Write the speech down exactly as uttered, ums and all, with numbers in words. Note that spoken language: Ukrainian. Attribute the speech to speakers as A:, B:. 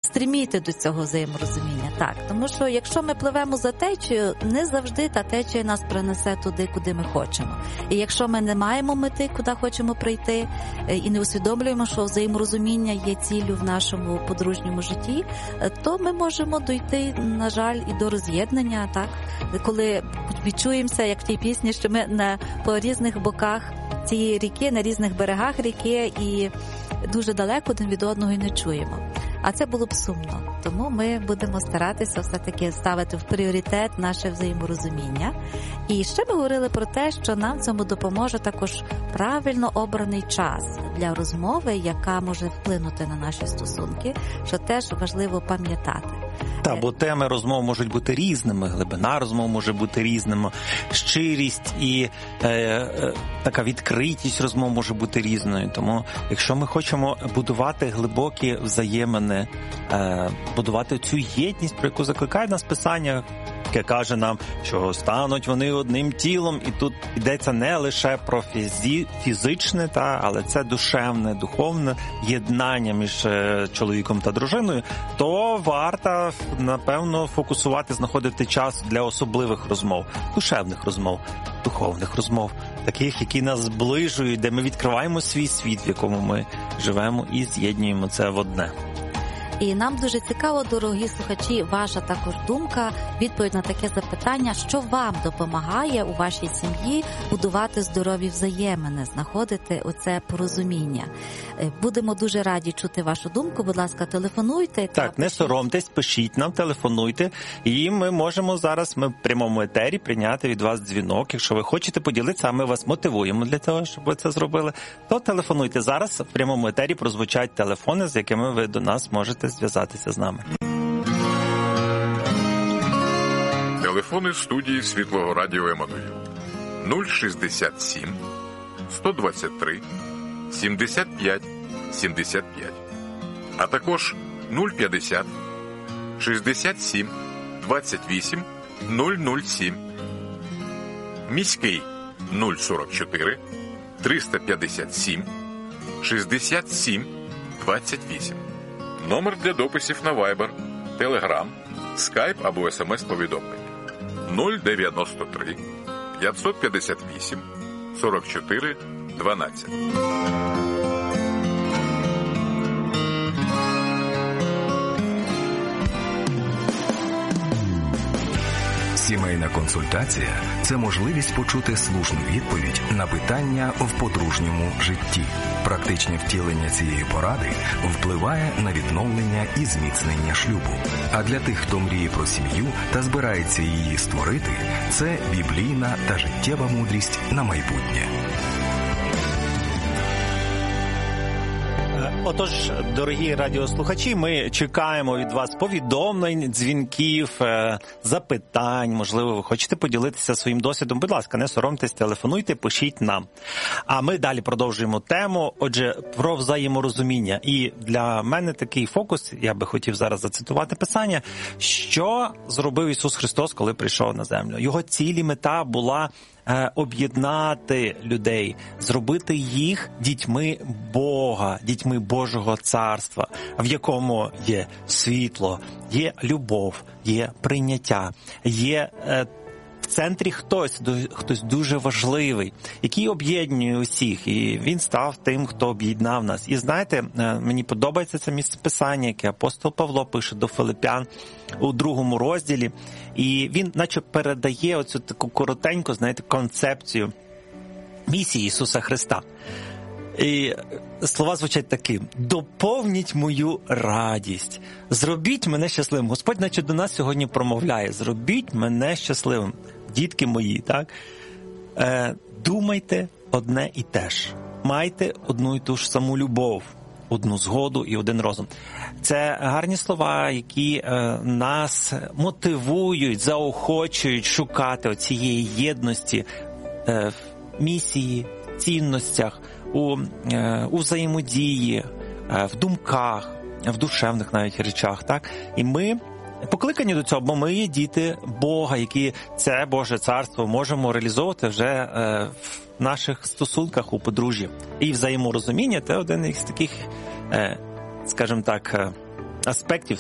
A: стріміти до цього взаєморозуміння. Так, тому що якщо ми пливемо за течією, не завжди та течія нас принесе туди, куди ми хочемо. І якщо ми не маємо мети, куди хочемо прийти, і не усвідомлюємо, що взаєморозуміння є ціллю в нашому подружньому житті, то ми можемо дійти, на жаль, і до роз'єднання, так? Коли відчуємося, як в тій пісні, що ми на, по різних боках цієї ріки, на різних берегах ріки, і дуже далеко один від одного і не чуємо. А це було б сумно. Тому ми будемо старатися все-таки ставити в пріоритет наше взаєморозуміння. І ще ми говорили про те, що нам цьому допоможе також правильно обраний час для розмови, яка може вплинути на наші стосунки, що теж важливо пам'ятати.
B: Так, бо теми розмов можуть бути різними, глибина розмов може бути різними, щирість і е, е, така відкритість розмов може бути різною. Тому, якщо ми хочемо будувати глибокі взаємини, е, будувати цю єдність, про яку закликає нас Писання, яке каже нам, що стануть вони одним тілом, і тут йдеться не лише про фізі, фізичне, та, але це душевне, духовне єднання між е, чоловіком та дружиною, то варто, напевно, фокусувати, знаходити час для особливих розмов, душевних розмов, духовних розмов, таких, які нас зближують, де ми відкриваємо свій світ, в якому ми живемо, і з'єднуємо це в одне.
A: І нам дуже цікаво, дорогі слухачі, ваша також думка, відповідь на таке запитання, що вам допомагає у вашій сім'ї будувати здорові взаємини, знаходити оце порозуміння. Будемо дуже раді чути вашу думку, будь ласка, телефонуйте.
B: Так, не соромтесь, пишіть нам, телефонуйте, і ми можемо зараз, ми в прямому етері прийняти від вас дзвінок. Якщо ви хочете поділитися, а ми вас мотивуємо для того, щоб ви це зробили, то телефонуйте. Зараз в прямому етері прозвучать телефони, з якими ви до нас можете зв'язатися з нами.
C: Телефони студії Світлого Радіо Еммануїл нуль шістдесят сім сто двадцять три сімдесят п'ять сімдесят п'ять, а також нуль п'ятдесят шістдесят сім двадцять вісім нуль нуль сім. Міський нуль сорок чотири триста п'ятдесят сім шістдесят сім двадцять вісім. Номер для дописів на Viber, Telegram, Skype або ес ем ес-повідомлення нуль дев'яносто три п'ятсот п'ятдесят вісім сорок чотири дванадцять.
D: Сімейна консультація – це можливість почути слушну відповідь на питання в подружньому житті. Практичне втілення цієї поради впливає на відновлення і зміцнення шлюбу. А для тих, хто мріє про сім'ю та збирається її створити, це біблійна та життєва мудрість на майбутнє.
B: Отож, дорогі радіослухачі, ми чекаємо від вас повідомлень, дзвінків, запитань. Можливо, ви хочете поділитися своїм досвідом. Будь ласка, не соромтесь, телефонуйте, пишіть нам. А ми далі продовжуємо тему, отже, про взаєморозуміння. І для мене такий фокус, я би хотів зараз зацитувати Писання, що зробив Ісус Христос, коли прийшов на землю. Його ціль і мета була об'єднати людей, зробити їх дітьми Бога, дітьми Божого царства, в якому є світло, є любов, є прийняття, є е, в центрі хтось, хтось дуже важливий, який об'єднує усіх, і він став тим, хто об'єднав нас. І знаєте, мені подобається це місце Писання, яке апостол Павло пише до Филип'ян у другому розділі, і він наче передає оцю таку коротеньку, знаєте, концепцію місії Ісуса Христа. І слова звучать таким: доповніть мою радість, зробіть мене щасливим. Господь наче до нас сьогодні промовляє: зробіть мене щасливим. Дітки мої, так? Е, думайте одне і те ж. Майте одну і ту ж саму любов, одну згоду і один розум. Це гарні слова, які е, нас мотивують, заохочують шукати оцієї єдності е, в місії, цінностях, у, е, у взаємодії, е, в думках, в душевних навіть речах, так? І ми покликані до цього, бо ми є діти Бога, які це Боже царство можемо реалізовувати вже е, в наших стосунках у подружжі. І взаєморозуміння – це один із таких, е, скажімо так, аспектів